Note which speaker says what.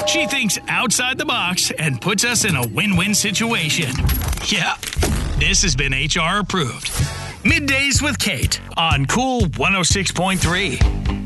Speaker 1: She thinks outside the box and puts us in a win-win situation. Yeah, this has been HR approved. Middays with Kate on Cool 106.3.